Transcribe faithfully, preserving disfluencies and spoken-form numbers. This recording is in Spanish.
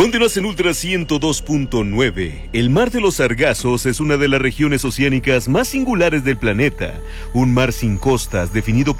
Continúas en Ultra ciento dos punto nueve. El Mar de los Sargazos es una de las regiones oceánicas más singulares del planeta. Un mar sin costas definido